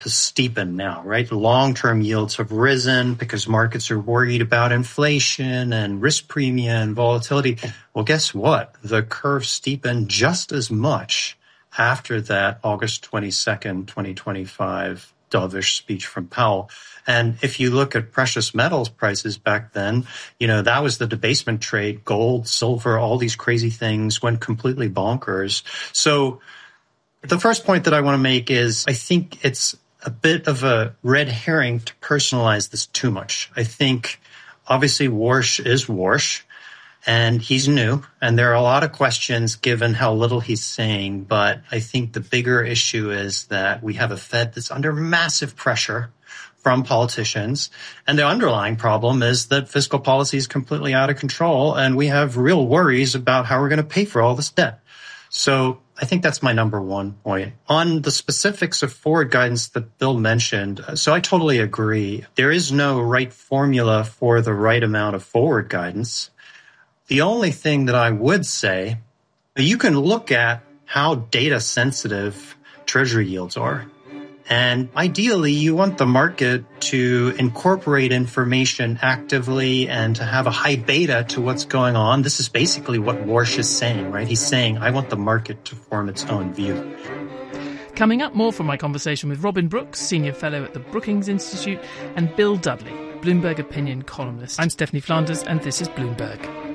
to steepen now, right? The long-term yields have risen because markets are worried about inflation and risk premia and volatility. Well, guess what? The curve steepened just as much after that August 22nd, 2025 dovish speech from Powell. And if you look at precious metals prices back then, that was the debasement trade. Gold, silver, all these crazy things went completely bonkers. So the first point that I want to make is I think it's a bit of a red herring to personalize this too much. I think obviously Warsh is Warsh. And he's new, and there are a lot of questions given how little he's saying. But I think the bigger issue is that we have a Fed that's under massive pressure from politicians. And the underlying problem is that fiscal policy is completely out of control, and we have real worries about how we're going to pay for all this debt. So I think that's my number one point. On the specifics of forward guidance that Bill mentioned, so I totally agree. There is no right formula for the right amount of forward guidance. The only thing that I would say, you can look at how data sensitive treasury yields are. And ideally, you want the market to incorporate information actively and to have a high beta to what's going on. This is basically what Warsh is saying, right? He's saying, I want the market to form its own view. Coming up, more from my conversation with Robin Brooks, Senior Fellow at the Brookings Institute, and Bill Dudley, Bloomberg opinion columnist. I'm Stephanie Flanders, and this is Bloomberg.